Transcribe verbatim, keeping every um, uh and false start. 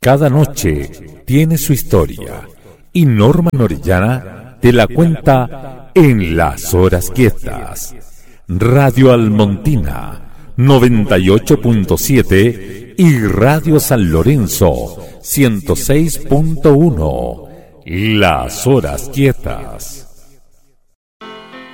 Cada noche tiene su historia y Norman Orellana te la cuenta en Las Horas Quietas. Radio Almontina noventa y ocho punto siete y Radio San Lorenzo ciento seis punto uno. Las Horas Quietas.